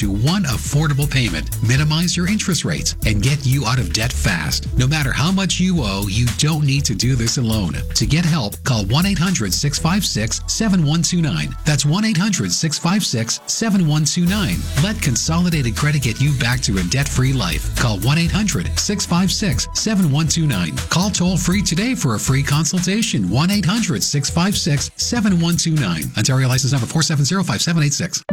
to one affordable payment, minimize your interest rates, and get you out of debt fast. No matter how much you owe, you don't need to do this alone. To get help, call 1-800-656-7129. That's 1-800-656-7129. Let Consolidated Credit get you back to a debt-free life. Call 1-800-656-7129. Call toll-free today for a free consultation. 1-800-656-7129. Ontario license number 4705786.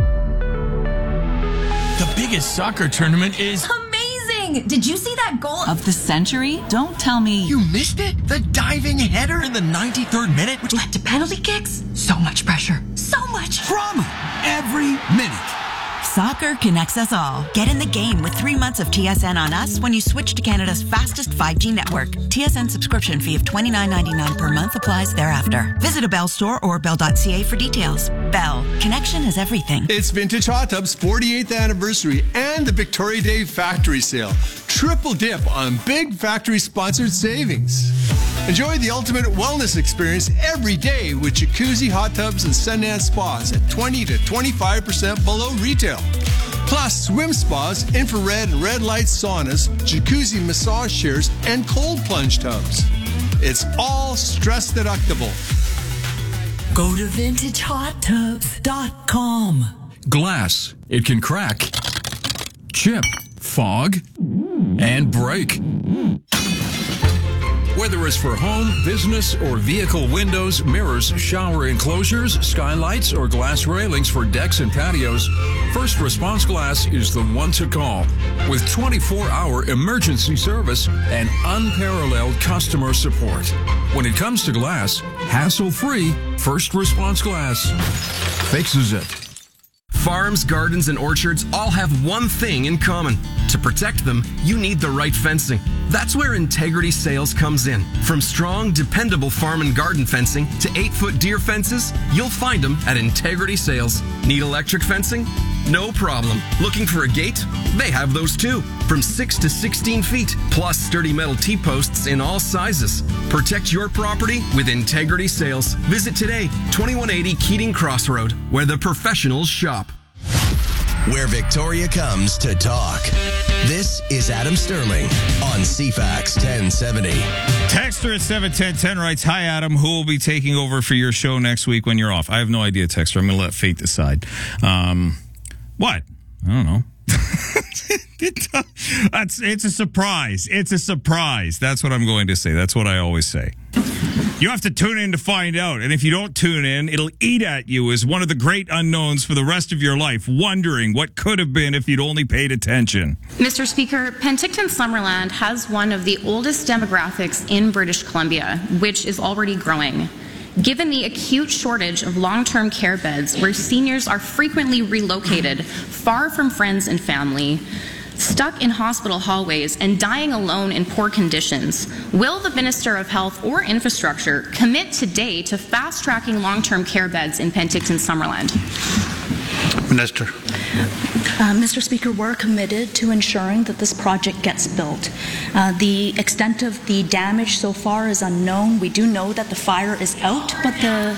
The biggest soccer tournament is amazing! Did you see that goal of the century? Don't tell me. You missed it? The diving header in the 93rd minute, which led to penalty kicks? So much pressure. So much drama every minute. Soccer connects us all. Get in the game with 3 months of TSN on us when you switch to Canada's fastest 5G network. TSN subscription fee of $29.99 per month applies thereafter. Visit a Bell store or bell.ca for details. Bell. Connection is everything. It's Vintage Hot Tub's 48th anniversary and the Victoria Day Factory Sale. Triple dip on big factory-sponsored savings. Enjoy the ultimate wellness experience every day with jacuzzi, hot tubs, and Sundance spas at 20 to 25% below retail. Plus, swim spas, infrared and red light saunas, jacuzzi massage chairs, and cold plunge tubs. It's all stress deductible. Go to VintageHotTubs.com. Glass. It can crack, chip, fog, and break. Whether it's for home, business, or vehicle windows, mirrors, shower enclosures, skylights, or glass railings for decks and patios, First Response Glass is the one to call. With 24-hour emergency service and unparalleled customer support. When it comes to glass, hassle-free, First Response Glass fixes it. Farms, gardens, and orchards all have one thing in common. To protect them, you need the right fencing. That's where Integrity Sales comes in. From strong, dependable farm and garden fencing to 8-foot deer fences, you'll find them at Integrity Sales. Need electric fencing? No problem. Looking for a gate? They have those too. From 6 to 16 feet, plus sturdy metal T-posts in all sizes. Protect your property with Integrity Sales. Visit today, 2180 Keating Crossroad, where the professionals shop. Where Victoria comes to talk. This is Adam Sterling on CFAX 1070. Texter at 71010 writes, "Hi, Adam. Who will be taking over for your show next week when you're off?" I have no idea, Texter. I'm going to let fate decide. What? I don't know. It's a surprise. It's a surprise. That's what I'm going to say. That's what I always say. You have to tune in to find out. And if you don't tune in, it'll eat at you as one of the great unknowns for the rest of your life, wondering what could have been if you'd only paid attention. Mr. Speaker, Penticton Summerland has one of the oldest demographics in British Columbia, which is already growing. Given the acute shortage of long-term care beds where seniors are frequently relocated far from friends and family, stuck in hospital hallways and dying alone in poor conditions, will the Minister of Health or Infrastructure commit today to fast-tracking long-term care beds in Penticton Summerland? Minister. Mr. Speaker, we're committed to ensuring that this project gets built. The extent of the damage so far is unknown. We do know that the fire is out, but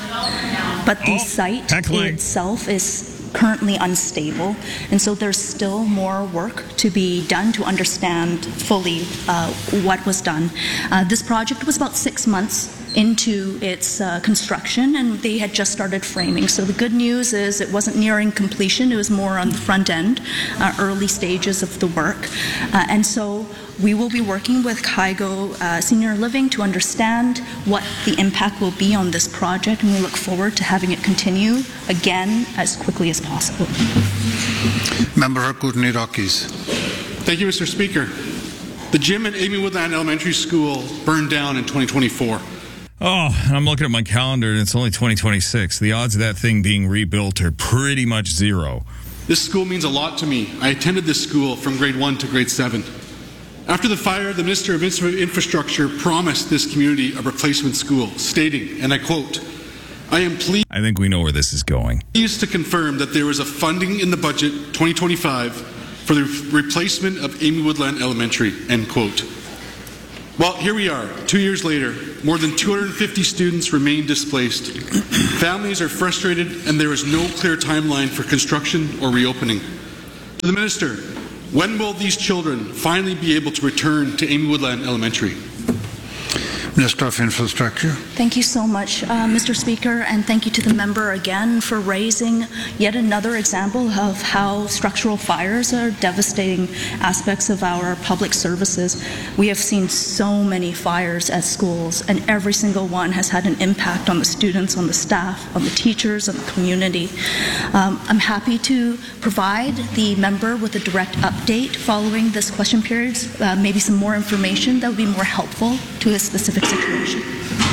the site itself is currently unstable, and so there's still more work to be done to understand fully what was done. This project was about 6 months into its construction, and they had just started framing. So the good news is it wasn't nearing completion. It was more on the front end, early stages of the work. And so we will be working with Kygo Senior Living to understand what the impact will be on this project, and we look forward to having it continue again as quickly as possible. Member Harcourt-Lee Rockies. Thank you, Mr. Speaker. The gym at Amy Woodland Elementary School burned down in 2024. Oh, I'm looking at my calendar, and it's only 2026. The odds of that thing being rebuilt are pretty much zero. This school means a lot to me. I attended this school from grade 1 to grade 7. After the fire, the Minister of Infrastructure promised this community a replacement school, stating, and I quote, I think we know where this is going. Pleased to confirm that there is a funding in the budget 2025 for the replacement of Amy Woodland Elementary, end quote. Well, here we are, 2 years later. More than 250 students remain displaced. Families are frustrated, and there is no clear timeline for construction or reopening. To the Minister, when will these children finally be able to return to Amy Woodland Elementary? Minister of Infrastructure. Thank you so much, Mr. Speaker, and thank you to the member again for raising yet another example of how structural fires are devastating aspects of our public services. We have seen so many fires at schools, and every single one has had an impact on the students, on the staff, on the teachers, on the community. I'm happy to provide the member with a direct update following this question period, maybe some more information that would be more helpful to his specific situation.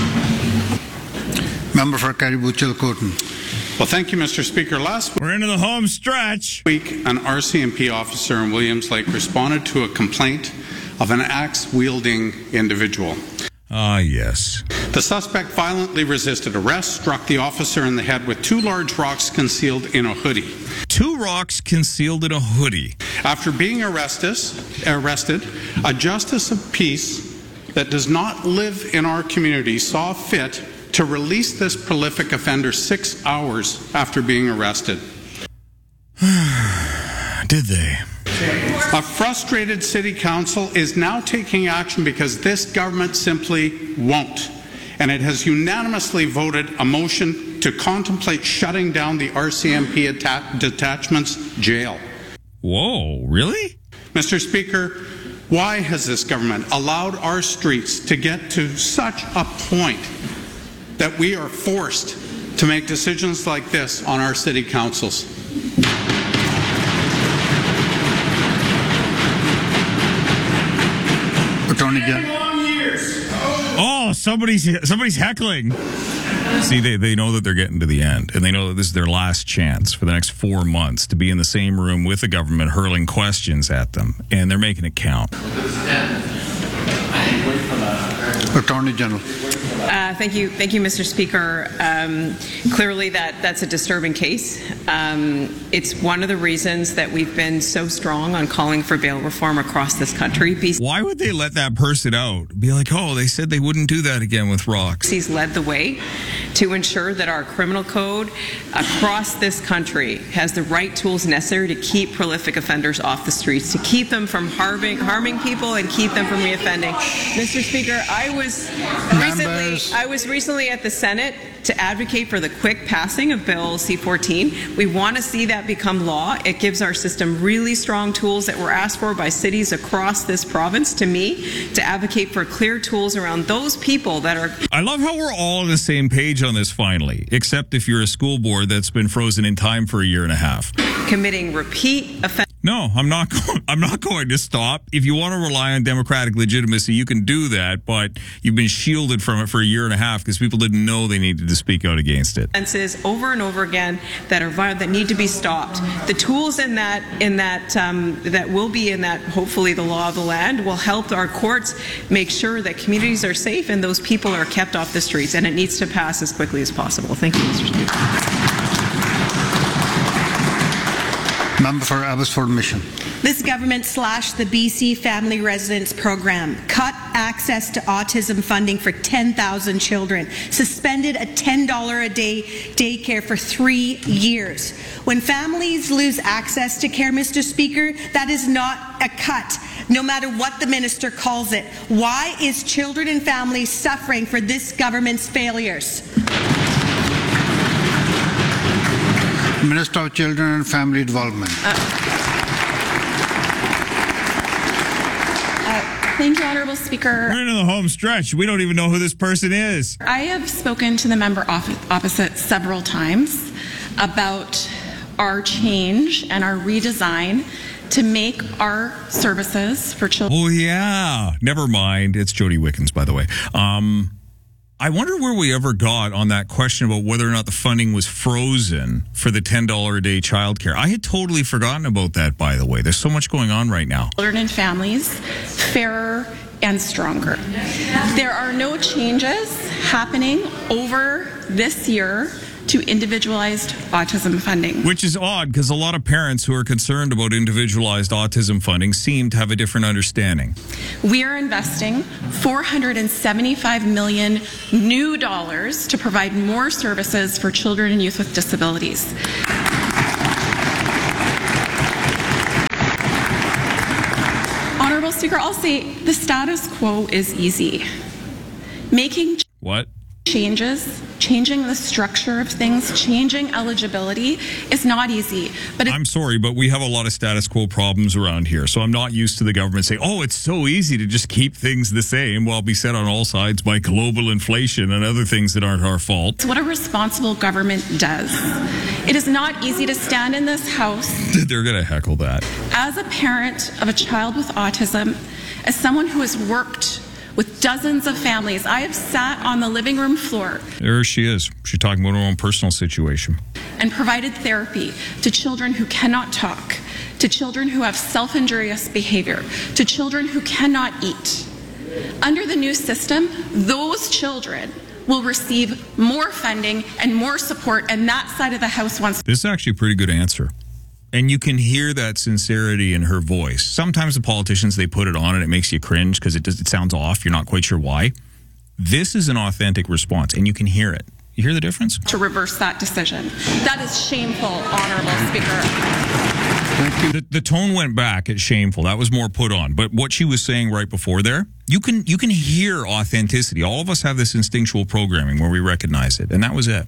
Member for Caribou-Chilcotin. Well, thank you, Mr. Speaker. Last we're into the home stretch. Week, an RCMP officer in Williams Lake responded to a complaint of an axe-wielding individual. Ah, yes. The suspect violently resisted arrest, struck the officer in the head with 2 large rocks concealed in a hoodie. 2 rocks concealed in a hoodie. After being arrested, a justice of peace that does not live in our community saw fit to release this prolific offender 6 hours after being arrested. Did they? A frustrated city council is now taking action because this government simply won't. And it has unanimously voted a motion to contemplate shutting down the RCMP detachment's jail. Whoa, really? Mr. Speaker, why has this government allowed our streets to get to such a point that we are forced to make decisions like this on our city councils? Attorney General. Oh, somebody's heckling. See, they know that they're getting to the end, and they know that this is their last chance for the next 4 months to be in the same room with the government hurling questions at them, and they're making it count. Attorney General. Thank you, Mr. Speaker. Clearly, that's a disturbing case. It's one of the reasons that we've been so strong on calling for bail reform across this country. Why would they let that person out? Be like, oh, they said they wouldn't do that again with rocks. He's led the way to ensure that our criminal code across this country has the right tools necessary to keep prolific offenders off the streets, to keep them from harming people and keep them from reoffending. Mr. Speaker, I was recently at the Senate to advocate for the quick passing of Bill C-14. We want to see that become law. It gives our system really strong tools that were asked for by cities across this province to me to advocate for clear tools around those people that are... I love how we're all on the same page on this finally, except if you're a school board that's been frozen in time for 1.5 years. Committing repeat offenses. No, I'm not going to stop. If you want to rely on democratic legitimacy, you can do that, but you've been shielded from it for 1.5 years because people didn't know they needed to speak out against it. Offenses over and over again that are violent, that need to be stopped. The tools in that will be in that, hopefully the law of the land, will help our courts make sure that communities are safe and those people are kept off the streets, and it needs to pass as quickly as possible. Thank you, Mr. Speaker. Member for Abbotsford Mission. This government slashed the BC Family Residence Program, cut access to autism funding for 10,000 children, suspended a $10 a day daycare for 3 years. When families lose access to care, Mr. Speaker, that is not a cut, no matter what the minister calls it. Why is children and families suffering for this government's failures? Minister of Children and Family Development. Thank you, Honourable Speaker. We're into the home stretch. We don't even know who this person is. I have spoken to the member opposite several times about our change and our redesign to make our services for children. Oh, yeah. Never mind. It's Jody Wickens, by the way. I wonder where we ever got on that question about whether or not the funding was frozen for the $10 a day childcare. I had totally forgotten about that, by the way. There's so much going on right now. Children and families fairer and stronger. There are no changes happening over this year to individualized autism funding. Which is odd because a lot of parents who are concerned about individualized autism funding seem to have a different understanding. We are investing $475 million new dollars to provide more services for children and youth with disabilities. Honorable Speaker, I'll say the status quo is easy. Making changes, changing the structure of things, changing eligibility is not easy. But I'm sorry, but we have a lot of status quo problems around here. So I'm not used to the government saying, oh, it's so easy to just keep things the same while beset on all sides by global inflation and other things that aren't our fault. It's what a responsible government does. It is not easy to stand in this House. They're going to heckle that. As a parent of a child with autism, as someone who has worked with dozens of families, I have sat on the living room floor. There she is. She's talking about her own personal situation. And provided therapy to children who cannot talk, to children who have self-injurious behavior, to children who cannot eat. Under the new system, those children will receive more funding and more support, and that side of the House wants. This is actually a pretty good answer. And you can hear that sincerity in her voice. Sometimes the politicians, they put it on and it makes you cringe because it sounds off. You're not quite sure why. This is an authentic response, and you can hear it. You hear the difference? To reverse that decision. That is shameful, Honorable Speaker. Thank you. The tone went back at shameful. That was more put on. But what she was saying right before there, you can hear authenticity. All of us have this instinctual programming where we recognize it, and that was it.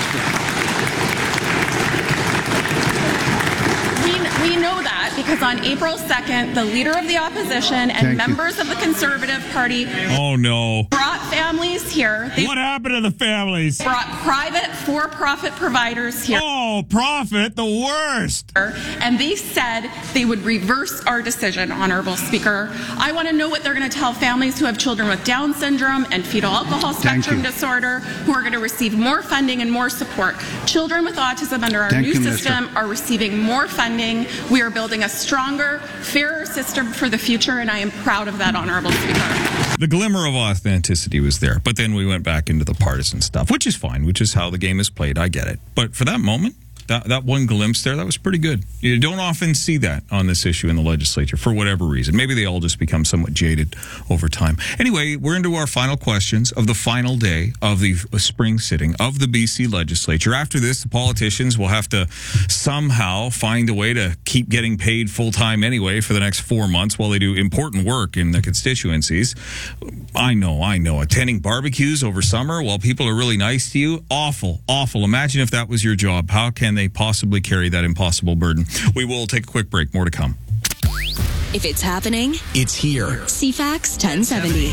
Because on April 2nd, the leader of the opposition and members of the Conservative Party brought families here. What happened to the families? Brought private for-profit providers here. Oh, profit, the worst. And they said they would reverse our decision, Honorable Speaker. I want to know what they're going to tell families who have children with Down syndrome and fetal alcohol spectrum disorder who are going to receive more funding and more support. Children with autism under our new system are receiving more funding. We are building a stronger, fairer system for the future, and I am proud of that, Honorable Speaker. The glimmer of authenticity was there, but then we went back into the partisan stuff, which is fine, which is how the game is played. I get it. But for that moment, that one glimpse there, that was pretty good. You don't often see that on this issue in the legislature for whatever reason. Maybe they all just become somewhat jaded over time. Anyway, we're into our final questions of the final day of the spring sitting of the BC legislature. After this, the politicians will have to somehow find a way to keep getting paid full-time anyway for the next 4 months while they do important work in the constituencies. I know. Attending barbecues over summer while people are really nice to you, awful. Imagine if that was your job. How can they possibly carry that impossible burden? We will take a quick break. More to come. If it's happening, it's here. CFAX 1070.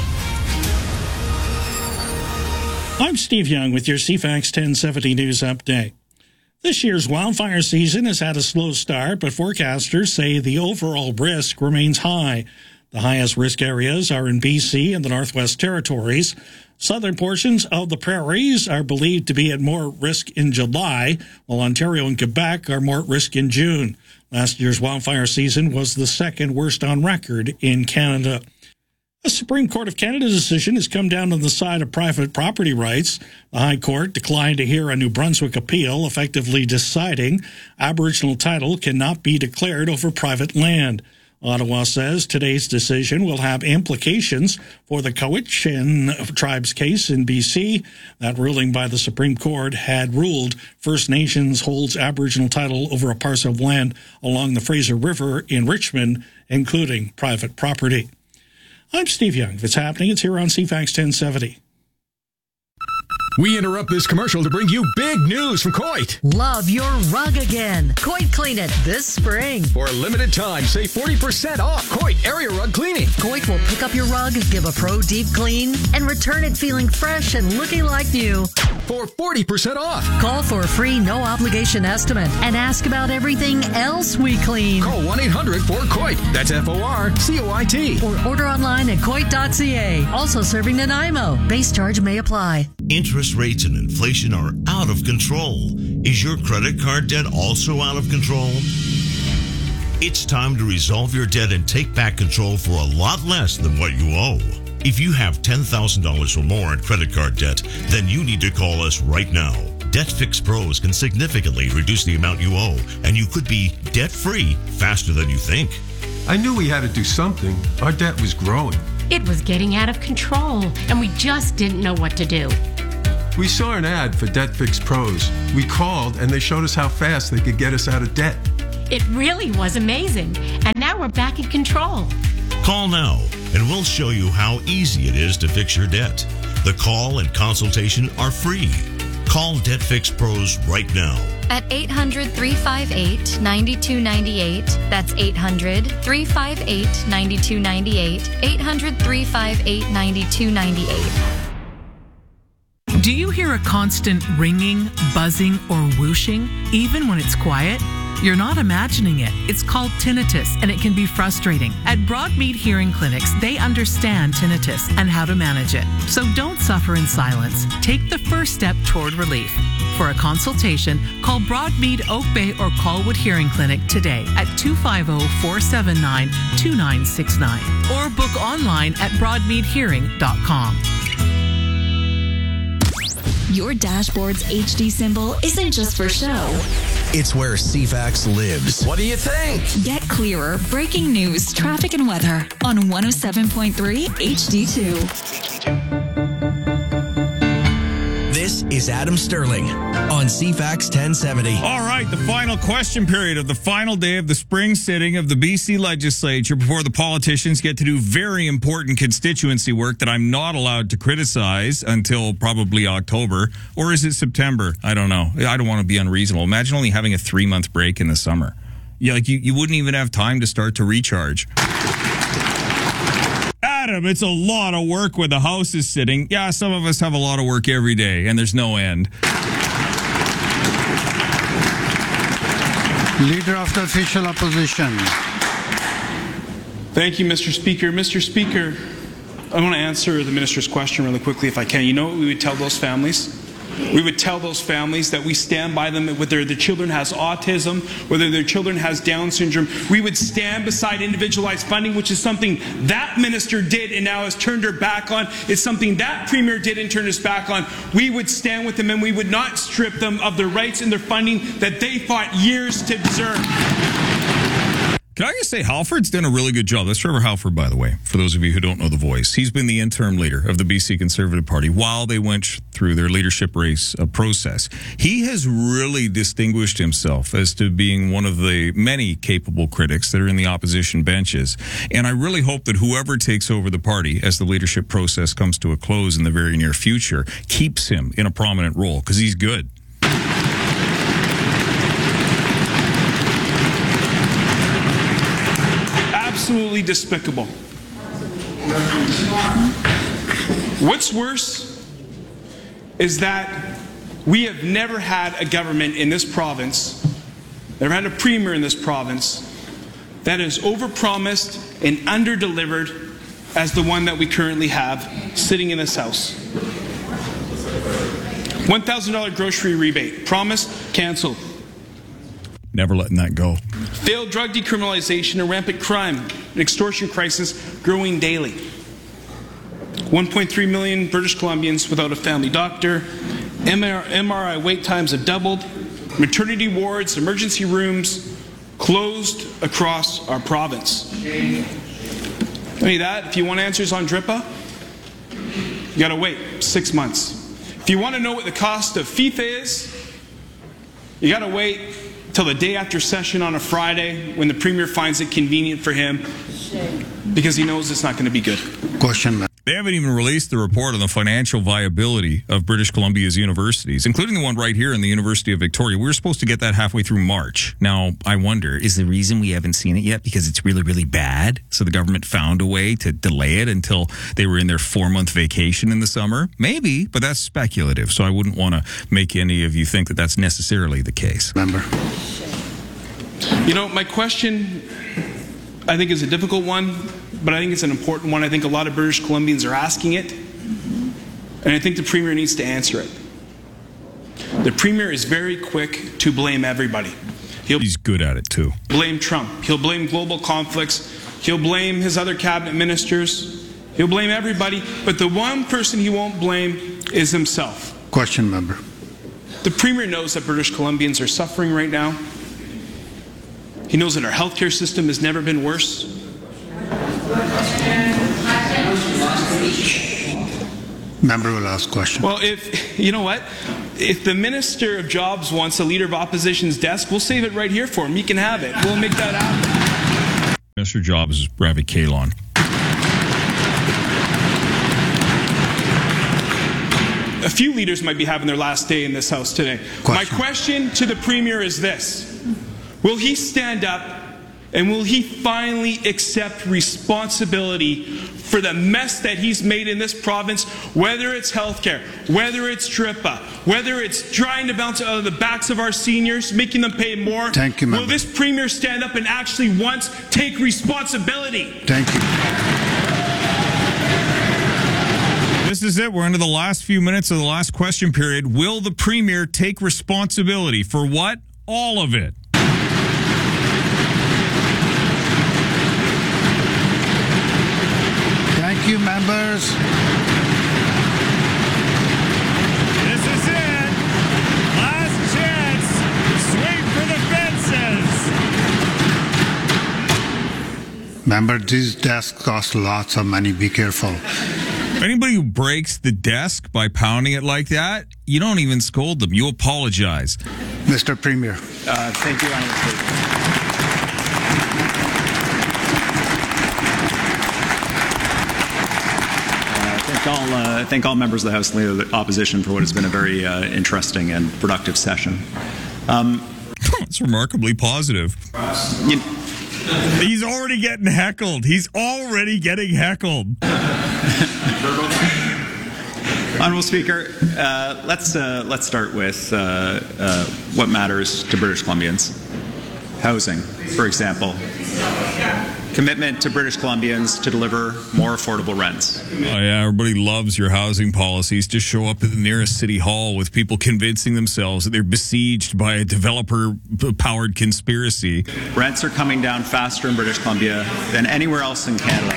I'm Steve Young with your CFAX 1070 News Update. This year's wildfire season has had a slow start, but forecasters say the overall risk remains high. The highest risk areas are in BC and the Northwest Territories. Southern portions of the prairies are believed to be at more risk in July, while Ontario and Quebec are more at risk in June. Last year's wildfire season was the second worst on record in Canada. A Supreme Court of Canada decision has come down on the side of private property rights. The High Court declined to hear a New Brunswick appeal, effectively deciding Aboriginal title cannot be declared over private land. Ottawa says today's decision will have implications for the Cowichan tribes case in BC. That ruling by the Supreme Court had ruled First Nations holds Aboriginal title over a parcel of land along the Fraser River in Richmond, including private property. I'm Steve Young. If it's happening, it's here on CFAX 1070. We interrupt this commercial to bring you big news from Coit. Love your rug again. Coit Clean It this spring. For a limited time, save 40% off Coit Area Rug Cleaning. Coit will pick up your rug, give a pro deep clean, and return it feeling fresh and looking like new. For 40% off. Call for a free no-obligation estimate and ask about everything else we clean. Call 1-800-4COIT. That's FORCOIT. Or order online at coit.ca. Also serving Nanaimo. Base charge may apply. Interest rates and inflation are out of control. Is your credit card debt also out of control? It's time to resolve your debt and take back control for a lot less than what you owe. If you have $10,000 or more in credit card debt, then you need to call us right now. Debt Fix Pros can significantly reduce the amount you owe, and you could be debt-free faster than you think. I knew we had to do something. Our debt was growing. It was getting out of control, and we just didn't know what to do. We saw an ad for Debt Fix Pros. We called, and they showed us how fast they could get us out of debt. It really was amazing, and now we're back in control. Call now and we'll show you how easy it is to fix your debt. The call and consultation are free. Call Debt Fix Pros right now. At 800-358-9298. That's 800-358-9298. 800-358-9298. Do you hear a constant ringing, buzzing, or whooshing, even when it's quiet? You're not imagining it. It's called tinnitus, and it can be frustrating. At Broadmead Hearing Clinics, they understand tinnitus and how to manage it. So don't suffer in silence. Take the first step toward relief. For a consultation, call Broadmead Oak Bay or Colwood Hearing Clinic today at 250-479-2969 or book online at broadmeadhearing.com. Your dashboard's HD symbol isn't just for show. It's where CFAX lives. What do you think? Get clearer breaking news, traffic, and weather on 107.3 HD2. This is Adam Sterling on CFAX 1070. All right, the final question period of the final day of the spring sitting of the BC legislature before the politicians get to do very important constituency work that I'm not allowed to criticize until probably October. Or is it September? I don't know. I don't want to be unreasonable. Imagine only having a 3-month break in the summer. Yeah, like you wouldn't even have time to start to recharge. Adam, it's a lot of work when the House is sitting. Yeah, some of us have a lot of work every day, and there's no end. Leader of the Official Opposition. Thank you, Mr. Speaker. Mr. Speaker, I want to answer the minister's question really quickly if I can. You know what we would tell those families? We would tell those families that we stand by them, whether their children has autism, whether their children has Down syndrome. We would stand beside individualized funding, which is something that minister did and now has turned her back on. It's something that premier did and turned his back on. We would stand with them and we would not strip them of their rights and their funding that they fought years to deserve. Can I just say, Halford's done a really good job. That's Trevor Halford, by the way, for those of you who don't know the voice. He's been the interim leader of the BC Conservative Party while they went through their leadership race process. He has really distinguished himself as to being one of the many capable critics that are in the opposition benches. And I really hope that whoever takes over the party as the leadership process comes to a close in the very near future keeps him in a prominent role, because he's good. Absolutely despicable. What's worse is that we have never had a government in this province, never had a premier in this province, that has overpromised and underdelivered as the one that we currently have sitting in this House. $1,000 grocery rebate, promised, cancelled. Never letting that go. Failed drug decriminalization and rampant crime, an extortion crisis growing daily. 1.3 million British Columbians without a family doctor. MRI wait times have doubled. Maternity wards, emergency rooms closed across our province. Only that, if you want answers on DRIPA, you got to wait 6 months. If you want to know what the cost of FIFA is, you got to wait till the day after session on a Friday when the premier finds it convenient for him because he knows it's not going to be good. Question. They haven't even released the report on the financial viability of British Columbia's universities, including the one right here in the University of Victoria. We were supposed to get that halfway through March. Now, I wonder, is the reason we haven't seen it yet because it's really, really bad? So the government found a way to delay it until they were in their 4-month vacation in the summer? Maybe, but that's speculative. So I wouldn't want to make any of you think that that's necessarily the case. Remember. You know, my question, I think, is a difficult one, but I think it's an important one. I think a lot of British Columbians are asking it, and I think the premier needs to answer it. The premier is very quick to blame everybody. He's good at it, too. Blame Trump. He'll blame global conflicts. He'll blame his other cabinet ministers. He'll blame everybody, but the one person he won't blame is himself. Question, member. The premier knows that British Columbians are suffering right now. He knows that our healthcare system has never been worse. Member will ask question. Well, you know what? If the Minister of Jobs wants a Leader of Opposition's desk, we'll save it right here for him. He can have it. We'll make that happen. Minister of Jobs is Ravi Kahlon. a few leaders might be having their last day in this House today. My question to the Premier is this. Will he stand up and will he finally accept responsibility for the mess that he's made in this province, whether it's healthcare, whether it's TRIPA, whether it's trying to bounce out of the backs of our seniors, making them pay more? Thank you, Will this Premier stand up and actually once take responsibility? Thank you. This is it. We're into the last few minutes of the last question period. Will the Premier take responsibility for what? All of it. Thank you, members. This is it. Last chance. Swing for the fences. Remember, these desks cost lots of money. Be careful. Anybody who breaks the desk by pounding it like that, you don't even scold them. You apologize. Mr. Premier. Thank you, Honourable Speaker. I thank all members of the House and leader of the opposition for what has been a very interesting and productive session. It's remarkably positive. He's already getting heckled. He's already getting heckled. Honourable Speaker, let's start with what matters to British Columbians. Housing, for example. Commitment to British Columbians to deliver more affordable rents. Oh, yeah, everybody loves your housing policies. Just show up at the nearest city hall with people convincing themselves that they're besieged by a developer-powered conspiracy. Rents are coming down faster in British Columbia than anywhere else in Canada.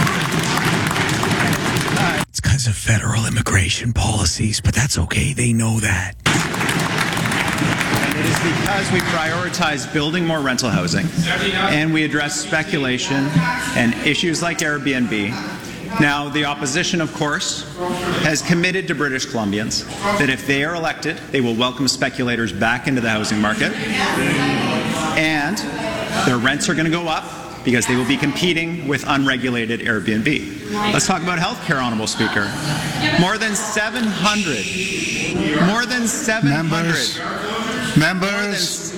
It's because of federal immigration policies, but that's okay. They know that. It is because we prioritize building more rental housing and we address speculation and issues like Airbnb. Now, the opposition, of course, has committed to British Columbians that if they are elected, they will welcome speculators back into the housing market and their rents are going to go up because they will be competing with unregulated Airbnb. Let's talk about health care, Honourable Speaker. More than 700. Members,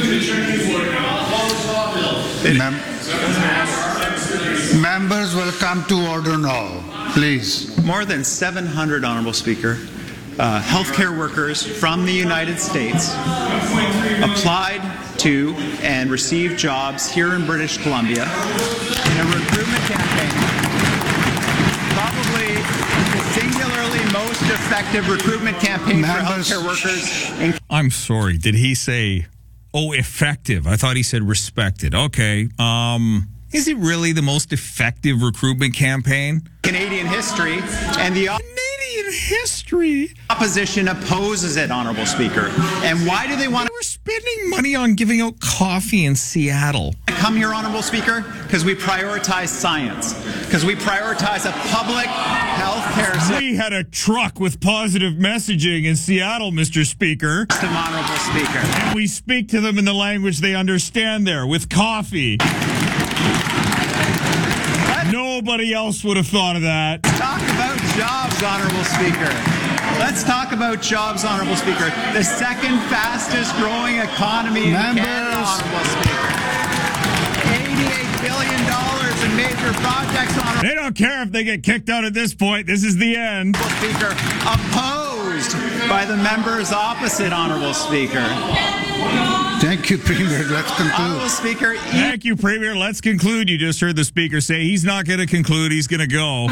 members will come to order now, please. More than 700, Honourable Speaker, healthcare workers from the United States applied to and received jobs here in British Columbia in a recruitment campaign. Probably the singularly most effective recruitment campaign for healthcare workers. I'm sorry. Did he say, effective? I thought he said respected. Okay. Is it really the most effective recruitment campaign? Canadian history and the opposition opposes it, Honourable Speaker. And why do they want to? We're spending money on giving out coffee in Seattle. Come here, Honourable Speaker, because we prioritize science, because we prioritize a public health care system. We had a truck with positive messaging in Seattle, Mr. Speaker. Honourable Speaker. And we speak to them in the language they understand there, with coffee. Nobody else would have thought of that. Talk about jobs, Honourable Speaker. Let's talk about jobs, Honourable Speaker. The second fastest growing economy in Canada, Honourable Speaker. $88 billion in major projects, Honourable. They don't care if they get kicked out at this point. This is the end. Speaker, opposed by the members opposite, Honourable Speaker. Thank you, Premier. Let's conclude. Honourable Speaker. Thank you, Premier. Let's conclude. You just heard the Speaker say he's not going to conclude. He's going to go.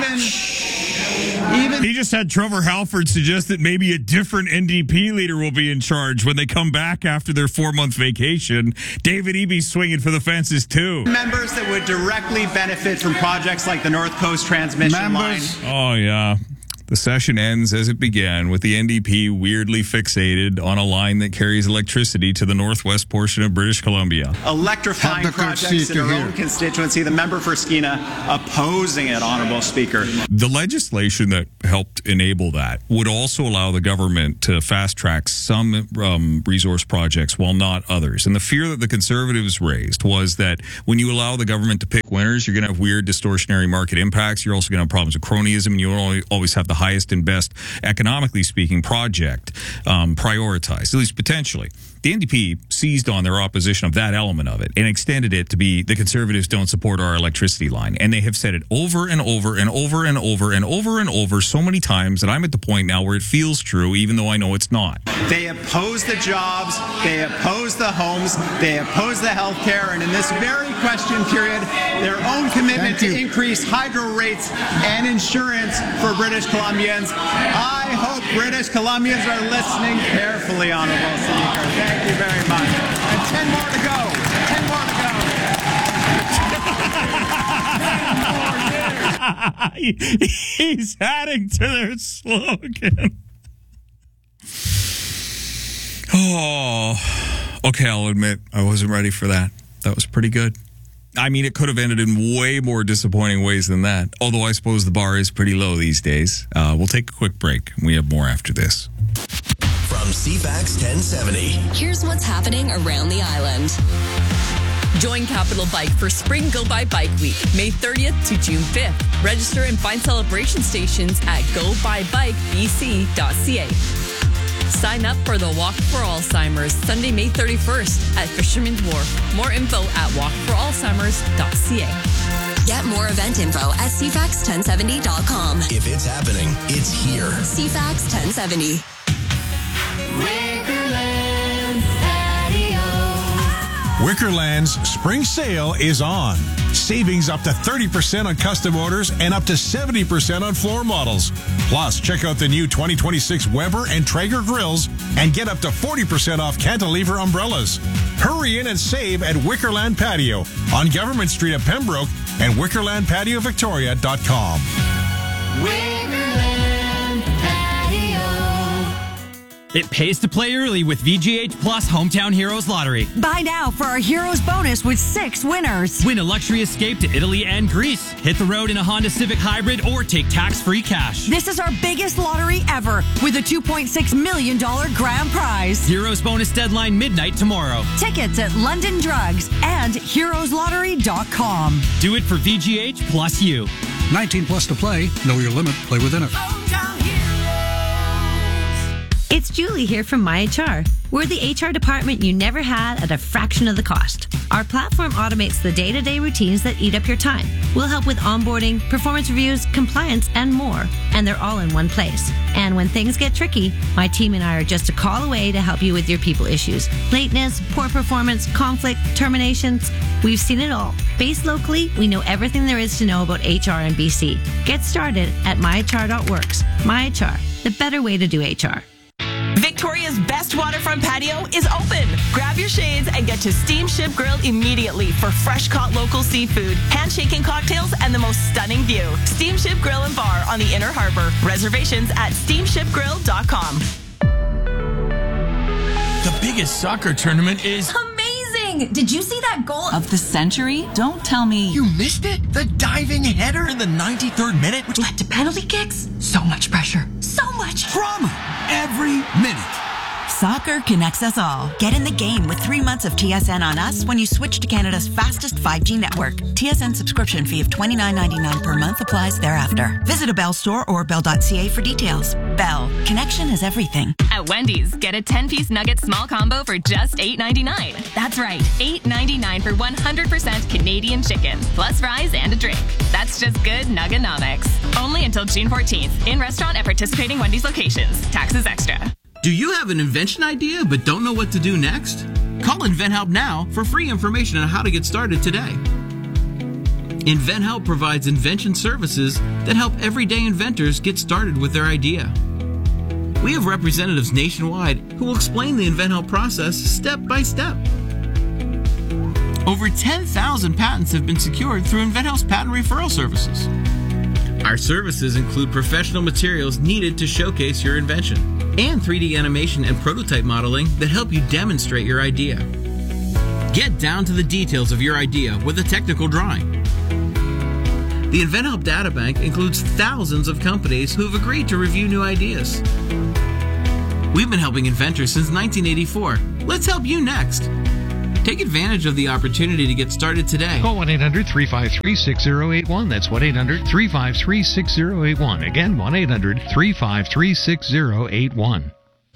He just had Trevor Halford suggest that maybe a different NDP leader will be in charge when they come back after their 4-month vacation. David Eby's swinging for the fences, too. Members that would directly benefit from projects like the North Coast Transmission Line. Oh, yeah. The session ends as it began, with the NDP weirdly fixated on a line that carries electricity to the northwest portion of British Columbia. Electrifying projects in our own constituency. The member for Skeena opposing it, Honourable Speaker. The legislation that helped enable that would also allow the government to fast-track some resource projects while not others. And the fear that the Conservatives raised was that when you allow the government to pick winners, you're going to have weird distortionary market impacts. You're also going to have problems with cronyism, and you always have the highest and best, economically speaking, project prioritized, at least potentially. The NDP seized on their opposition of that element of it and extended it to be the Conservatives don't support our electricity line. And they have said it over and over and over and over and over and over so many times that I'm at the point now where it feels true, even though I know it's not. They oppose the jobs, they oppose the homes, they oppose the health care, and in this very question period, their own commitment to increase hydro rates and insurance for British Columbians. I hope British Columbians are listening carefully, Honourable Speaker. Thank you very much. And 10 more to go. 10 more to go. He's adding to their slogan. Oh, okay, I'll admit I wasn't ready for that. That was pretty good. I mean, it could have ended in way more disappointing ways than that, although I suppose the bar is pretty low these days. We'll take a quick break. We have more after this. From CFAX 1070. Here's what's happening around the island. Join Capital Bike for Spring Go By Bike Week, May 30th to June 5th. Register and find celebration stations at gobybikebc.ca. Sign up for the Walk for Alzheimer's Sunday, May 31st at Fisherman's Wharf. More info at walkforalzheimers.ca. Get more event info at cfax1070.com. If it's happening, it's here. CFAX 1070. Wickerland's spring sale is on. Savings up to 30% on custom orders and up to 70% on floor models. Plus, check out the new 2026 Weber and Traeger grills and get up to 40% off cantilever umbrellas. Hurry in and save at Wickerland Patio on Government Street at Pembroke and WickerlandPatioVictoria.com. It pays to play early with VGH Plus Hometown Heroes Lottery. Buy now for our Heroes bonus with 6 winners. Win a luxury escape to Italy and Greece. Hit the road in a Honda Civic Hybrid or take tax-free cash. This is our biggest lottery ever with a $2.6 million grand prize. Heroes bonus deadline midnight tomorrow. Tickets at London Drugs and heroeslottery.com. Do it for VGH plus you. 19 plus to play. Know your limit. Play within it. It's Julie here from MyHR. We're the HR department you never had at a fraction of the cost. Our platform automates the day-to-day routines that eat up your time. We'll help with onboarding, performance reviews, compliance, and more. And they're all in one place. And when things get tricky, my team and I are just a call away to help you with your people issues. Lateness, poor performance, conflict, terminations. We've seen it all. Based locally, we know everything there is to know about HR in BC. Get started at myhr.works. MyHR, the better way to do HR. Victoria's best waterfront patio is open. Grab your shades and get to Steamship Grill immediately for fresh caught local seafood, handshaking cocktails, and the most stunning view. Steamship Grill and Bar on the Inner Harbor. Reservations at steamshipgrill.com. The biggest soccer tournament is amazing! Did you see that goal of the century? Don't tell me. You missed it? The diving header in the 93rd minute, which led to penalty kicks? So much pressure. So much drama every minute. Soccer connects us all. Get in the game with 3 months of TSN on us when you switch to Canada's fastest 5G network. TSN subscription fee of $29.99 per month applies thereafter. Visit a Bell store or bell.ca for details. Bell. Connection is everything. At Wendy's, get a 10-piece nugget small combo for just $8.99. That's right, $8.99 for 100% Canadian chicken, plus fries and a drink. That's just good Nuggenomics. Only until June 14th. In restaurant at participating Wendy's locations. Taxes extra. Do you have an invention idea but don't know what to do next? Call InventHelp now for free information on how to get started today. InventHelp provides invention services that help everyday inventors get started with their idea. We have representatives nationwide who will explain the InventHelp process step by step. Over 10,000 patents have been secured through InventHelp's patent referral services. Our services include professional materials needed to showcase your invention and 3D animation and prototype modeling that help you demonstrate your idea. Get down to the details of your idea with a technical drawing. The InventHelp Databank includes thousands of companies who have agreed to review new ideas. We've been helping inventors since 1984. Let's help you next. Take advantage of the opportunity to get started today. Call 1-800-353-6081. That's 1-800-353-6081. Again, 1-800-353-6081.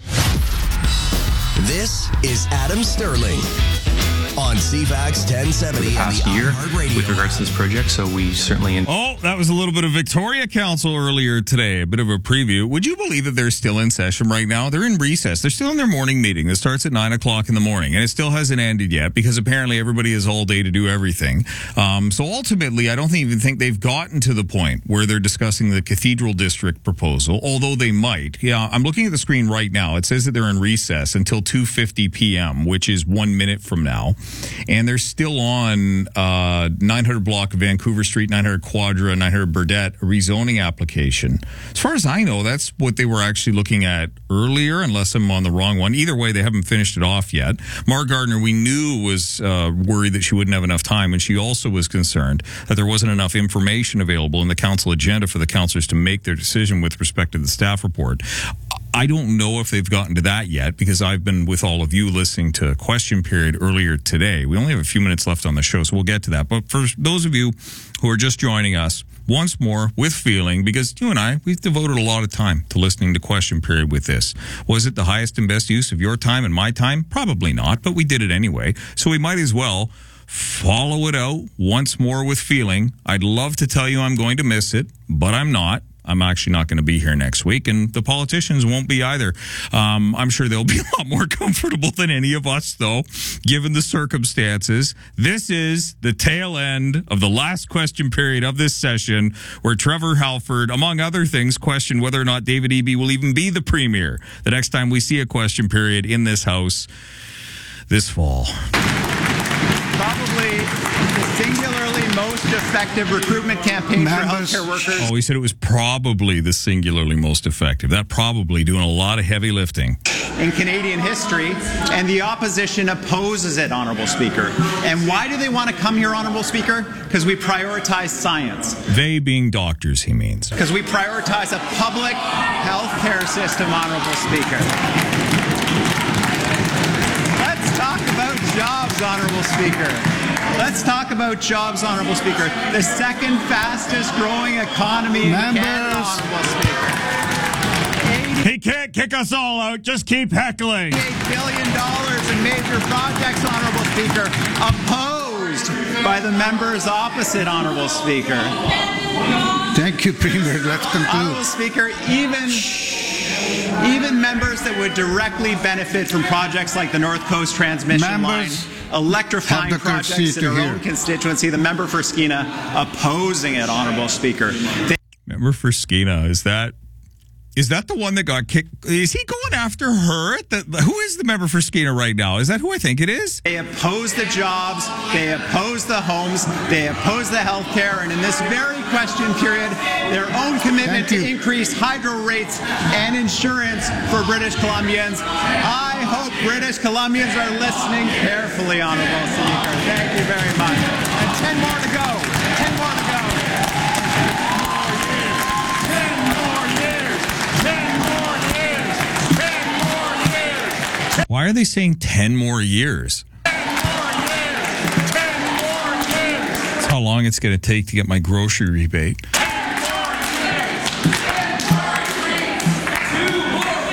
This is Adam Sterling on CFAX 1070 past and the year iHeartRadio. with regards to this project, so we certainly... Oh, that was a little bit of Victoria Council earlier today, a bit of a preview. Would you believe that they're still in session right now? They're in recess. They're still in their morning meeting that starts at 9 o'clock in the morning, and it still hasn't ended yet because apparently everybody has all day to do everything. So ultimately, I don't even think they've gotten to the point where they're discussing the Cathedral District proposal, although they might. Yeah, I'm looking at the screen right now. It says that they're in recess until 2:50 p.m., which is 1 minute from now. And they're still on 900 block of Vancouver Street, 900 Quadra, 900 Burdett, a rezoning application. As far as I know, that's what they were actually looking at earlier, unless I'm on the wrong one. Either way, they haven't finished it off yet. Mar Gardner, we knew, was worried that she wouldn't have enough time, and she also was concerned that there wasn't enough information available in the council agenda for the councillors to make their decision with respect to the staff report. I don't know if they've gotten to that yet because I've been with all of you listening to Question Period earlier today. We only have a few minutes left on the show, so we'll get to that. But for those of you who are just joining us, once more, with feeling, because you and I, we've devoted a lot of time to listening to Question Period with this. Was it the highest and best use of your time and my time? Probably not, but we did it anyway. So we might as well follow it out once more with feeling. I'd love to tell you I'm going to miss it, but I'm not. I'm actually not going to be here next week, and the politicians won't be either. I'm sure they'll be a lot more comfortable than any of us, though, given the circumstances. This is the tail end of the last Question Period of this session, where Trevor Halford, among other things, questioned whether or not David Eby will even be the premier the next time we see a Question Period in this house this fall. Probably the singularly most effective recruitment campaign for healthcare workers. Oh, he said it was probably the singularly most effective. That probably doing a lot of heavy lifting in Canadian history, and the opposition opposes it, Honourable Speaker. And why do they want to come here, Honourable Speaker? Because we prioritize science. They being doctors, he means. Because we prioritize a public healthcare system, Honourable Speaker. Let's talk about jobs, Honourable Speaker. Let's talk about jobs, Honourable Speaker. The second fastest growing economy in Canada, Honourable Speaker. He can't kick us all out. Just keep heckling. $8 billion in major projects, Honourable Speaker, opposed by the members opposite, Honourable Speaker. Thank you, Premier. Let's conclude. Honourable Speaker, even members that would directly benefit from projects like the North Coast Transmission Line, electrifying projects in our own constituency, the member for Skeena opposing it, Honourable Speaker. Member for Skeena, is that the one that got kicked? Is he going after her? Who is the member for Skeena right now? Is that who I think it is? They oppose the jobs, they oppose the homes, they oppose the health care, and in this very Question Period, their own commitment to increase hydro rates and insurance for British Columbians. I hope British Columbians are listening carefully, Honourable Speaker. Thank you very much. And 10 more to go. 10 more to go. Why are they saying 10 more years? 10 more years! 10 more years! That's how long it's going to take to get my grocery rebate. 10 more years! 2 more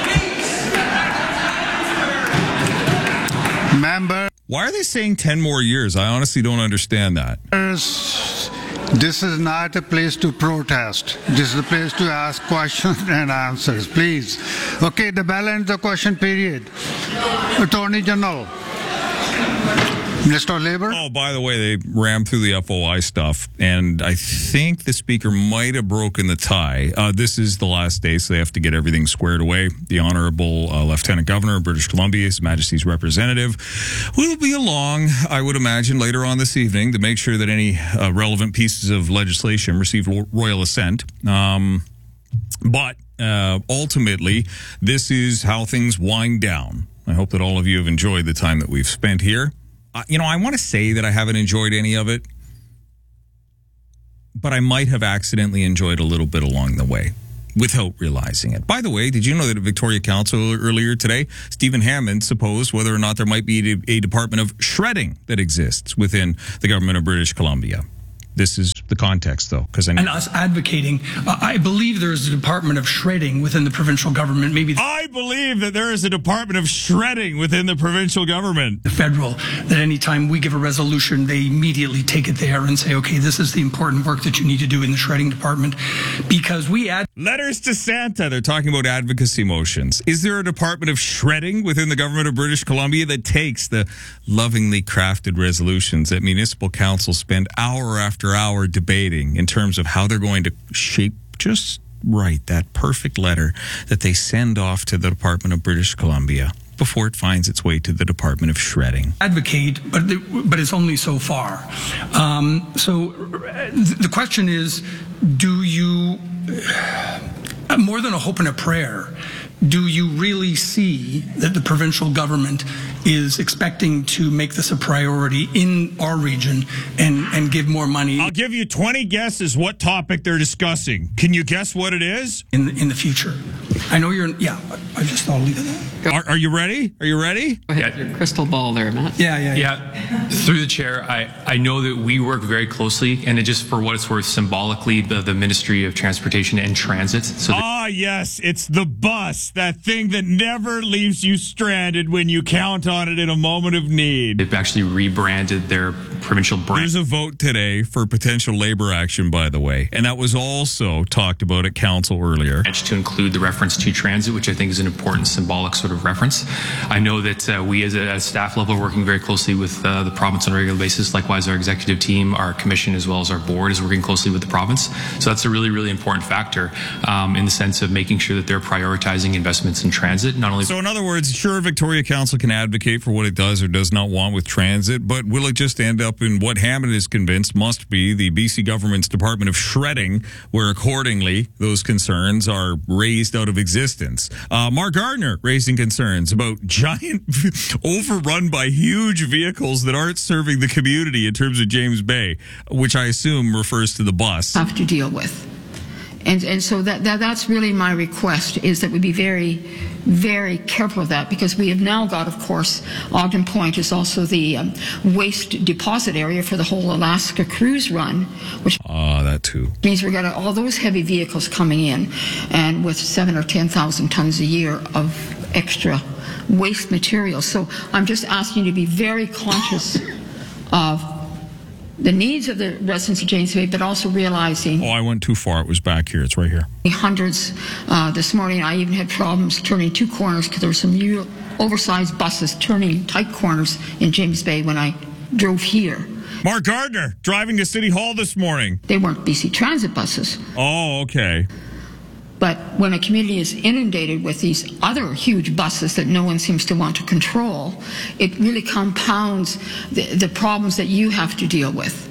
weeks! Member. Why are they saying 10 more years? I honestly don't understand that. This is not a place to protest. This is a place to ask questions and answers. Please. Okay, the bell ends the Question Period. Attorney General. Minister of Labour. Oh, by the way, they rammed through the FOI stuff, and I think the Speaker might have broken the tie. This is the last day, so they have to get everything squared away. The Honourable Lieutenant Governor of British Columbia, His Majesty's representative, will be along, I would imagine, later on this evening to make sure that any relevant pieces of legislation receive royal assent. But ultimately, this is how things wind down. I hope that all of you have enjoyed the time that we've spent here. I want to say that I haven't enjoyed any of it, but I might have accidentally enjoyed a little bit along the way. without realizing it. By the way, did you know that at Victoria Council earlier today, Stephen Hammond supposed whether or not there might be a Department of Shredding that exists within the government of British Columbia? This is the context, though, because and us advocating. I believe there is a Department of Shredding within the provincial government. I believe that there is a Department of Shredding within the provincial government. The federal, that anytime we give a resolution, they immediately take it there and say, okay, this is the important work that you need to do in the shredding department, because we add letters to Santa. They're talking about advocacy motions. Is there a Department of Shredding within the government of British Columbia that takes the lovingly crafted resolutions that municipal councils spend hour after hour debating in terms of how they're going to shape just right that perfect letter that they send off to the Department of British Columbia before it finds its way to the Department of Shredding? Advocate, but it's only so far. So the question is, do you, more than a hope and a prayer, do you really see that the provincial government is expecting to make this a priority in our region and give more money? I'll give you 20 guesses what topic they're discussing. Can you guess what it is? In the future. I know you're, I just thought I'll leave it there. Are you ready? Are you ready? Go ahead, your crystal ball there, Matt. Yeah. Through the chair, I know that we work very closely, and it just for what it's worth, symbolically, the Ministry of Transportation and Transit. So yes, it's the bus, that thing that never leaves you stranded when you count on it in a moment of need. They've actually rebranded their provincial brand. There's a vote today for potential labor action, by the way, and that was also talked about at council earlier. To include the reference to transit, which I think is an important symbolic sort of reference. I know that we as a staff level are working very closely with the province on a regular basis. Likewise, our executive team, our commission, as well as our board is working closely with the province. So that's a really, really important factor in the sense of making sure that they're prioritizing investments in transit. Not only. So in other words, sure, Victoria Council can advocate for what it does or does not want with transit, but will it just end up in what Hammond is convinced must be the BC government's Department of Shredding, where accordingly those concerns are raised out of existence? Mark Gardner raising concerns about giant overrun by huge vehicles that aren't serving the community in terms of James Bay, which I assume refers to the bus. Have to deal with. And so that's really my request, is that we be very, very careful of that, because we have now got, of course, Ogden Point is also the waste deposit area for the whole Alaska cruise run, which that too means we've got all those heavy vehicles coming in, and with 7,000 or 10,000 tons a year of extra waste material. So I'm just asking you to be very conscious of the needs of the residents of James Bay, but also realizing... I went too far. It was back here. It's right here. Hundreds this morning. I even had problems turning two corners because there were some new oversized buses turning tight corners in James Bay when I drove here. Mark Gardner driving to City Hall this morning. They weren't BC Transit buses. Oh, okay. But when a community is inundated with these other huge buses that no one seems to want to control, it really compounds the problems that you have to deal with.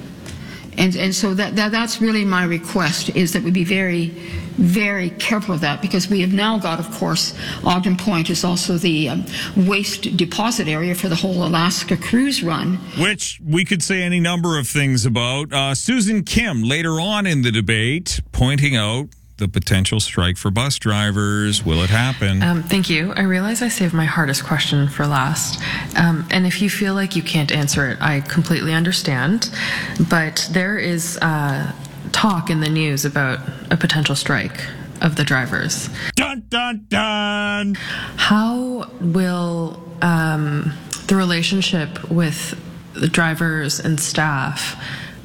And so that's really my request, is that we be very, very careful of that, because we have now got, of course, Ogden Point is also the waste deposit area for the whole Alaska cruise run. Which we could say any number of things about. Susan Kim, later on in the debate, pointing out the potential strike for bus drivers. Will it happen? Thank you. I realize I saved my hardest question for last. And if you feel like you can't answer it, I completely understand. But there is talk in the news about a potential strike of the drivers. Dun, dun, dun! How will the relationship with the drivers and staff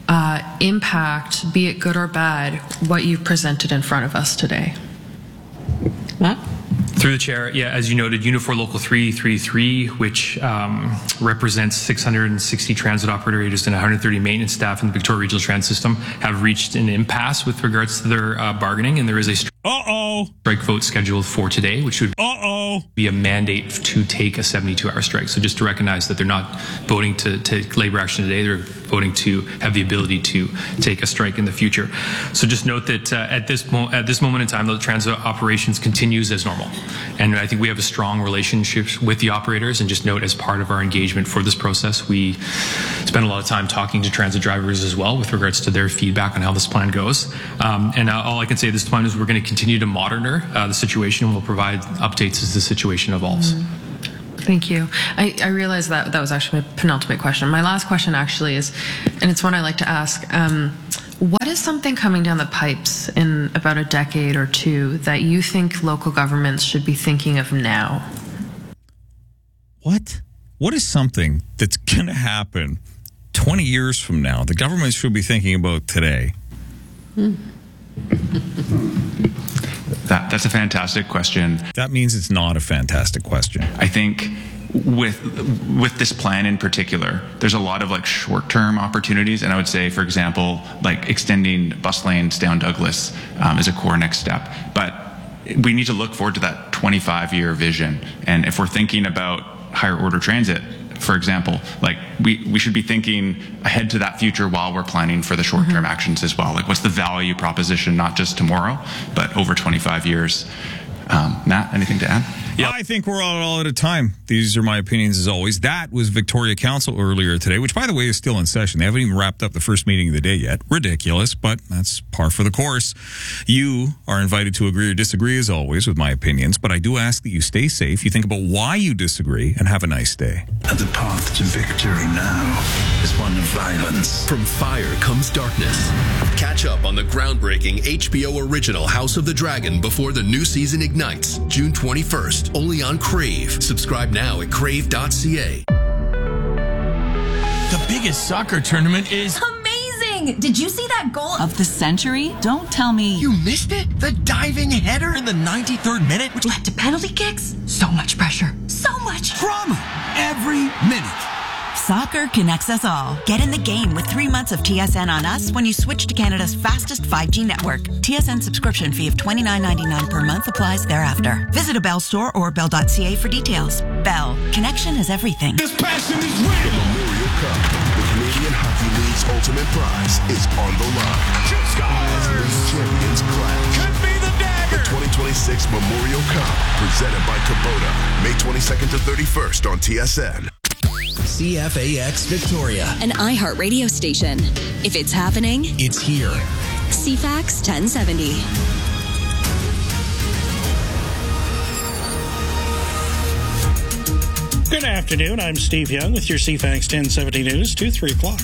impact, be it good or bad, what you've presented in front of us today? Matt? Through the chair, as you noted, Unifor Local 333, which represents 660 transit operators and 130 maintenance staff in the Victoria Regional Transit System, have reached an impasse with regards to their bargaining, and there is a strike vote scheduled for today, which would be a mandate to take a 72-hour strike. So just to recognize that they're not voting to take labor action today, they're voting to have the ability to take a strike in the future. So just note that at this moment in time, the transit operations continues as normal. And I think we have a strong relationship with the operators, and just note, as part of our engagement for this process, we spend a lot of time talking to transit drivers as well with regards to their feedback on how this plan goes. And all I can say at this point is we're going to continue to monitor the situation, and we'll provide updates as the situation evolves. Thank you. I realize that was actually my penultimate question. My last question actually is, and it's one I like to ask, what is something coming down the pipes in about a decade or two that you think local governments should be thinking of now? What? What is something that's going to happen 20 years from now the government should be thinking about today? That's a fantastic question. That means it's not a fantastic question. I think with this plan in particular, there's a lot of like short-term opportunities, and I would say, for example, like extending bus lanes down Douglas is a core next step. But we need to look forward to that 25-year vision, and if we're thinking about higher order transit, for example, like we should be thinking ahead to that future while we're planning for the short-term actions as well. Like, what's the value proposition, not just tomorrow, but over 25 years? Matt, anything to add? Yeah, I think we're all out of time. These are my opinions as always. That was Victoria Council earlier today, which, by the way, is still in session. They haven't even wrapped up the first meeting of the day yet. Ridiculous, but that's par for the course. You are invited to agree or disagree, as always, with my opinions, but I do ask that you stay safe, you think about why you disagree, and have a nice day. And the path to victory now is one of violence. From fire comes darkness. Catch up on the groundbreaking HBO original House of the Dragon before the new season ignites, June 21st. Only on Crave. Subscribe now at crave.ca. The biggest soccer tournament is amazing! Did you see that goal of the century? Don't tell me You missed it? The diving header in the 93rd minute, which led to penalty kicks? So much pressure. So much drama every minute. Soccer connects us all. Get in the game with 3 months of TSN on us when you switch to Canada's fastest 5G network. TSN subscription fee of $29.99 per month applies thereafter. Visit a Bell store or bell.ca for details. Bell. Connection is everything. This passion is real. The Memorial Cup, the Canadian Hockey League's ultimate prize, is on the line. As league champions clash. Could be the dagger. The 2026 Memorial Cup, presented by Kubota, May 22nd to 31st on TSN. CFAX Victoria, an iHeart radio station. If it's happening, it's here. CFAX 1070. Good afternoon. I'm Steve Young with your CFAX 1070 News, 3 o'clock.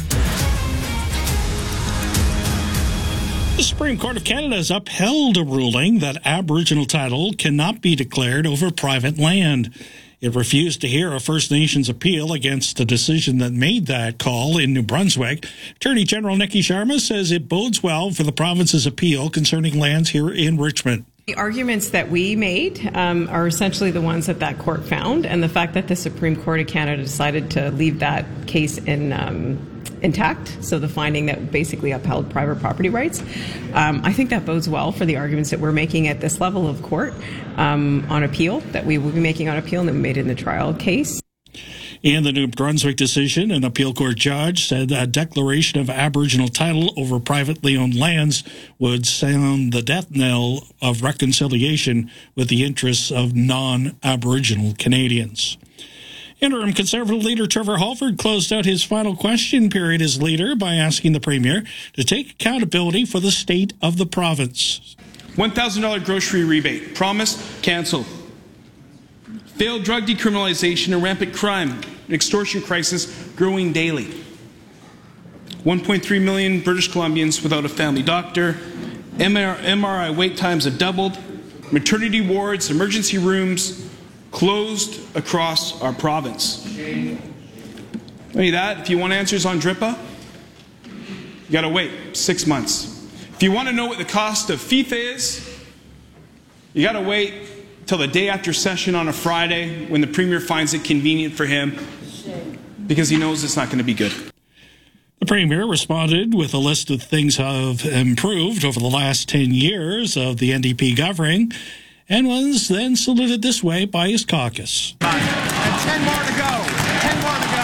The Supreme Court of Canada has upheld a ruling that Aboriginal title cannot be declared over private land. It refused to hear a First Nations appeal against the decision that made that call in New Brunswick. Attorney General Nikki Sharma says it bodes well for the province's appeal concerning lands here in Richmond. The arguments that we made are essentially the ones that court found, and the fact that the Supreme Court of Canada decided to leave that case intact, so the finding that basically upheld private property rights, I think that bodes well for the arguments that we're making at this level of court on appeal, that we will be making on appeal and that we made in the trial case. In the New Brunswick decision, an appeal court judge said a declaration of Aboriginal title over privately owned lands would sound the death knell of reconciliation with the interests of non-Aboriginal Canadians. Interim Conservative leader Trevor Halford closed out his final question period as leader by asking the Premier to take accountability for the state of the province. $1,000 grocery rebate. Promised, cancelled. Failed drug decriminalization and rampant crime and extortion crisis growing daily. 1.3 million British Columbians without a family doctor. MRI wait times have doubled. Maternity wards, emergency rooms closed across our province. Maybe that, if you want answers on DRIPA, you got to wait 6 months. If you want to know what the cost of FIFA is, you got to wait till the day after session on a Friday when the Premier finds it convenient for him because he knows it's not going to be good. The Premier responded with a list of things have improved over the last 10 years of the NDP governing, and was then saluted this way by his caucus. And 10 more to go. 10 more to go.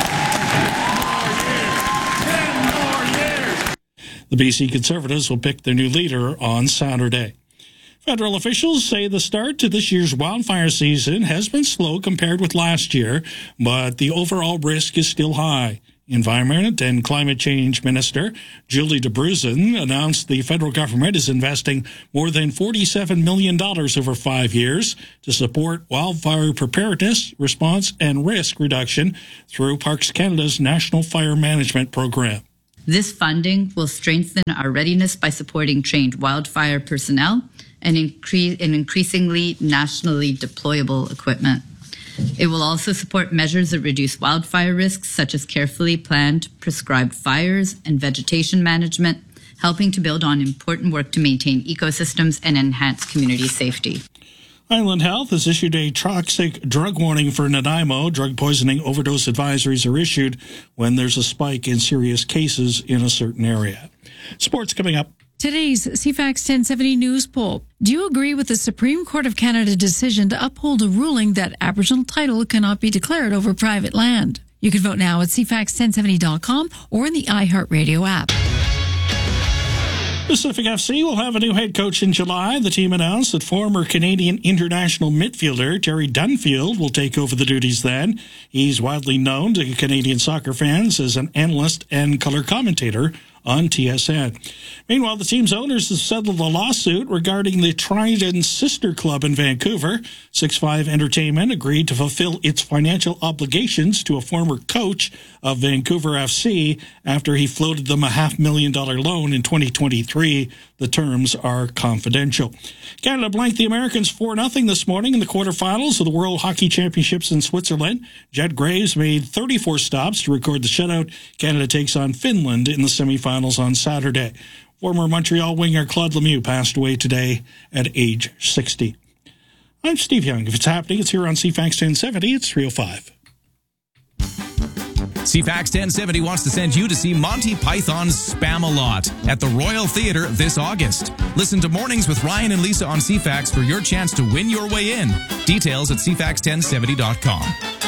10 more years. The BC Conservatives will pick their new leader on Saturday. Federal officials say the start to this year's wildfire season has been slow compared with last year, but the overall risk is still high. Environment and Climate Change Minister Julie DeBruzen announced the federal government is investing more than $47 million over 5 years to support wildfire preparedness, response, and risk reduction through Parks Canada's National Fire Management Program. This funding will strengthen our readiness by supporting trained wildfire personnel and increasingly nationally deployable equipment. It will also support measures that reduce wildfire risks, such as carefully planned, prescribed fires and vegetation management, helping to build on important work to maintain ecosystems and enhance community safety. Island Health has issued a toxic drug warning for Nanaimo. Drug poisoning overdose advisories are issued when there's a spike in serious cases in a certain area. Sports coming up. Today's CFAX 1070 News poll. Do you agree with the Supreme Court of Canada decision to uphold a ruling that Aboriginal title cannot be declared over private land? You can vote now at cfax1070.com or in the iHeartRadio app. Pacific FC will have a new head coach in July. The team announced that former Canadian international midfielder Terry Dunfield will take over the duties then. He's widely known to Canadian soccer fans as an analyst and color commentator on TSN. Meanwhile, the team's owners have settled a lawsuit regarding the Trident Sister Club in Vancouver. 6-5 Entertainment agreed to fulfill its financial obligations to a former coach of Vancouver FC after he floated them a $500,000 loan in 2023. The terms are confidential. Canada blanked the Americans 4-0 this morning in the quarterfinals of the World Hockey Championships in Switzerland. Jed Graves made 34 stops to record the shutout. Canada takes on Finland in the semifinals on Saturday. Former Montreal winger Claude Lemieux passed away today at age 60. I'm Steve Young. If it's happening, it's here on CFAX 1070. It's 3:05. CFAX 1070 wants to send you to see Monty Python's Spam-A-Lot at the Royal Theatre this August. Listen to Mornings with Ryan and Lisa on CFAX for your chance to win your way in. Details at cfax1070.com.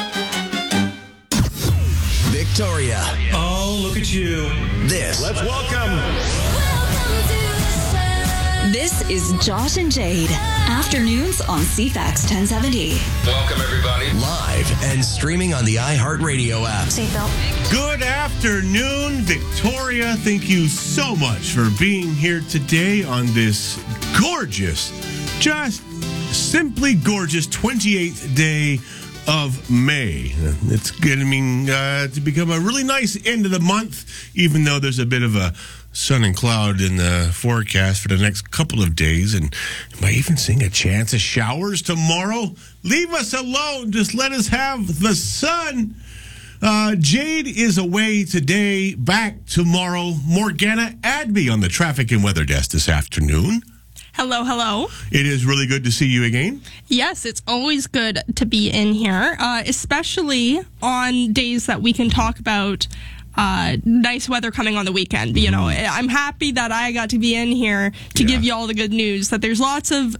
Victoria. Oh, look at you. This. Let's welcome. This is Josh and Jade. Afternoons on CFAX 1070. Welcome, everybody. Live and streaming on the iHeartRadio app. Good afternoon, Victoria. Thank you so much for being here today on this gorgeous, just simply gorgeous 28th day of May. It's getting to become a really nice end of the month, even though there's a bit of a sun and cloud in the forecast for the next couple of days. And am I even seeing a chance of showers tomorrow? Leave us alone. Just let us have the sun. Jade is away today, back tomorrow. Morgana Adby on the traffic and weather desk this afternoon. Hello, hello. It is really good to see you again. Yes, it's always good to be in here, especially on days that we can talk about nice weather coming on the weekend. You know, I'm happy that I got to be in here to give you all the good news that there's lots of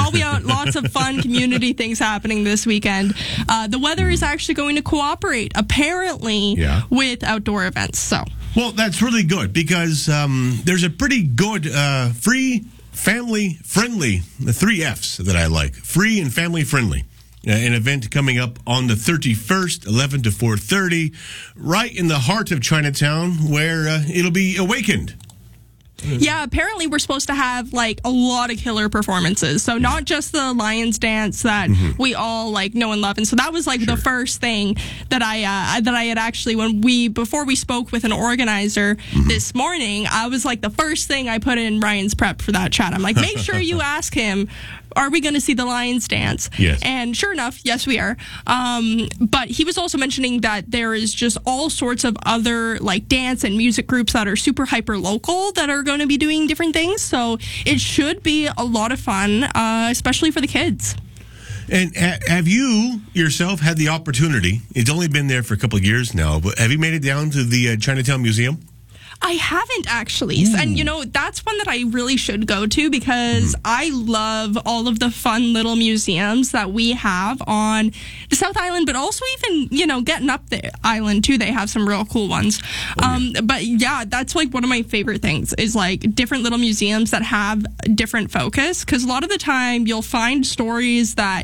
fun community things happening this weekend. The weather is actually going to cooperate, apparently, with outdoor events. So, well, that's really good because there's a pretty good free, family friendly, the 3 F's that I like: free and family friendly. An event coming up on the 31st, 11 to 4:30, right in the heart of Chinatown, where it'll be Awakened. Yeah, apparently we're supposed to have like a lot of killer performances. So not just the Lions dance that we all like know and love. And so that was like the first thing that I had actually before we spoke with an organizer this morning, I was like the first thing I put in Ryan's prep for that chat. I'm like, make sure you ask him, are we going to see the Lions dance? Yes. And sure enough, yes, we are. But he was also mentioning that there is just all sorts of other like dance and music groups that are super hyper local that are going to be doing different things. So it should be a lot of fun, especially for the kids. And have you yourself had the opportunity? It's only been there for a couple of years now, but have you made it down to the Chinatown Museum? I haven't actually. And, you know, that's one that I really should go to because I love all of the fun little museums that we have on the South Island, but also even, you know, getting up the island too. They have some real cool ones. But yeah, that's like one of my favorite things is like different little museums that have different focus, because a lot of the time you'll find stories that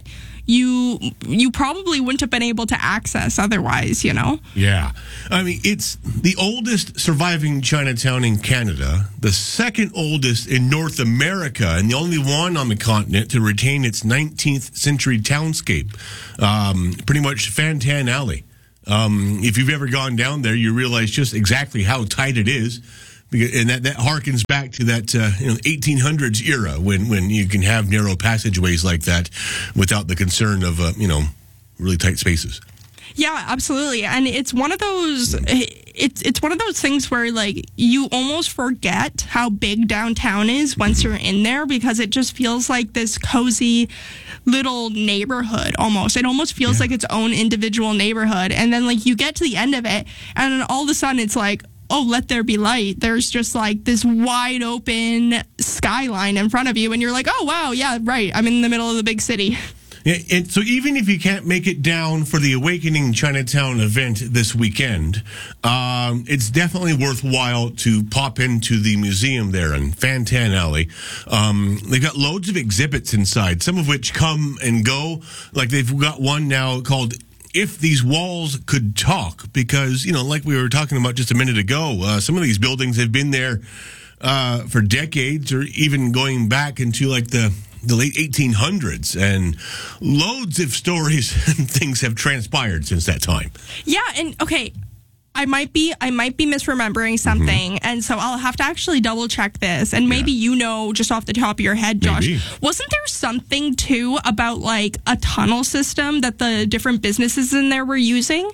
you probably wouldn't have been able to access otherwise, Yeah. I mean, it's the oldest surviving Chinatown in Canada, the second oldest in North America, and the only one on the continent to retain its 19th century townscape. Pretty much Fantan Alley. If you've ever gone down there, you realize just exactly how tight it is. And that harkens back to that 1800s era when you can have narrow passageways like that without the concern of really tight spaces. Yeah, absolutely. And it's one of those it's one of those things where like you almost forget how big downtown is once you're in there, because it just feels like this cozy little neighborhood almost. It almost feels like its own individual neighborhood. And then like you get to the end of it and then all of a sudden it's like, oh, let there be light. There's just like this wide open skyline in front of you and you're like, oh wow, yeah, right. I'm in the middle of the big city. Yeah, and so even if you can't make it down for the Awakening Chinatown event this weekend, it's definitely worthwhile to pop into the museum there in Fantan Alley. They've got loads of exhibits inside, some of which come and go. Like they've got one now called If These Walls Could Talk, because, like we were talking about just a minute ago, some of these buildings have been there for decades, or even going back into like the late 1800s, and loads of stories and things have transpired since that time. Yeah, and okay, I might be misremembering something, and so I'll have to actually double check this, and maybe just off the top of your head, Josh, wasn't there something too about like a tunnel system that the different businesses in there were using?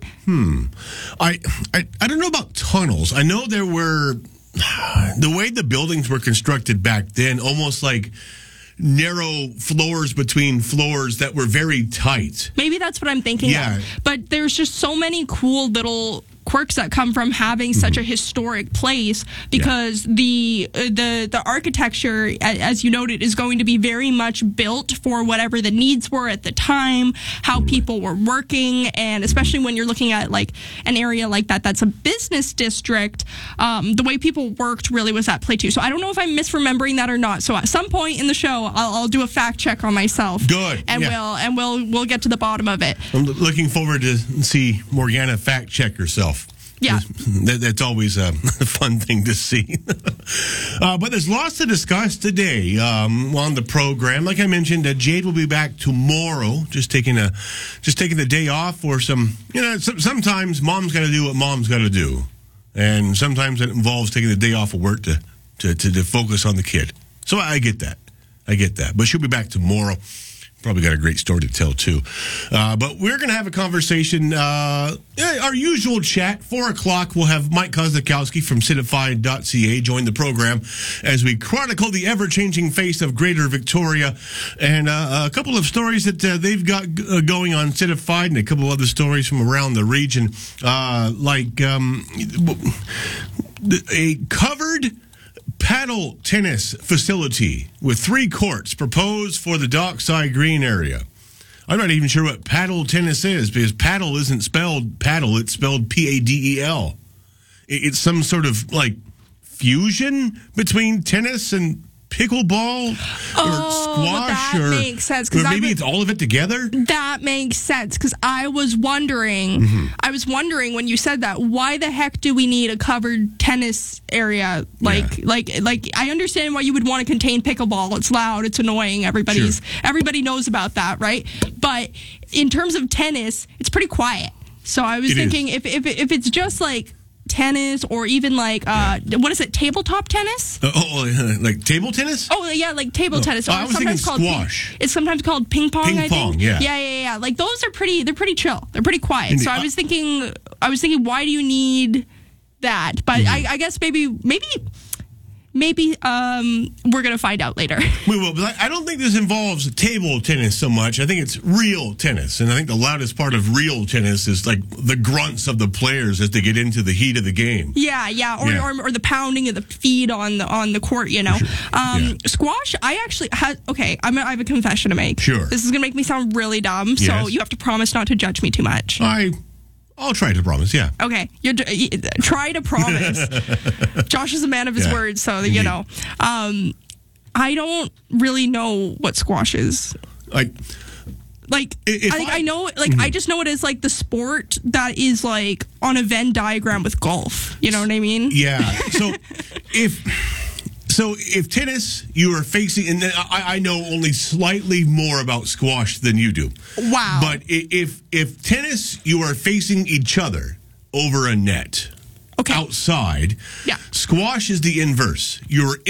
I don't know about tunnels. I know there were, the way the buildings were constructed back then, almost like narrow floors between floors that were very tight. Maybe that's what I'm thinking of. But there's just so many cool little quirks that come from having such a historic place, because the architecture, as you noted, is going to be very much built for whatever the needs were at the time, how people were working, and especially when you're looking at like an area like that's a business district, the way people worked really was at play too. So I don't know if I'm misremembering that or not. So at some point in the show, I'll do a fact check on myself. Good. And we'll get to the bottom of it. I'm looking forward to see Morgana fact check herself. Yeah. That's always a fun thing to see. But there's lots to discuss today on the program. Like I mentioned, Jade will be back tomorrow, just taking the day off for some, sometimes mom's got to do what mom's got to do. And sometimes it involves taking the day off of work to focus on the kid. So I get that. But she'll be back tomorrow. Probably got a great story to tell, too. But we're going to have a conversation, our usual chat. 4 o'clock, we'll have Mike Kozakowski from Citified.ca join the program as we chronicle the ever-changing face of Greater Victoria, and a couple of stories that they've got going on Citified, and a couple of other stories from around the region, like a covered paddle tennis facility with 3 courts proposed for the Dockside Green area. I'm not even sure what paddle tennis is, because paddle isn't spelled paddle, it's spelled P-A-D-E-L. It's some sort of like fusion between tennis and pickleball or squash, that makes sense, or maybe it's all of it together. That makes sense, because I was wondering when you said that, why the heck do we need a covered tennis area? Like I understand why you would want to contain pickleball. It's loud, it's annoying. Everybody knows about that, right? But in terms of tennis, it's pretty quiet. So I was thinking if it's just like tennis, or even like what is it, tabletop tennis? Like table tennis? Oh yeah, like table tennis. I was thinking squash. It's sometimes called ping pong. I think. Yeah. Like those are pretty. They're pretty chill. They're pretty quiet. So I was thinking, why do you need that? But I guess maybe we're going to find out later. We will, but I don't think this involves table tennis so much. I think it's real tennis. And I think the loudest part of real tennis is like the grunts of the players as they get into the heat of the game. Or the pounding of the feet on the court, Squash, I have a confession to make. Sure. This is going to make me sound really dumb, so you have to promise not to judge me too much. I'll try to promise, yeah. Okay, try to promise. Josh is a man of his word, so you know. I don't really know what squash is. Like, If I know, like, I just know it as like the sport that is like on a Venn diagram with golf. You know what I mean? Yeah. So if tennis, you are facing, and I know only slightly more about squash than you do. Wow. But if tennis, you are facing each other over a net outside. Yeah. Squash is the inverse. You're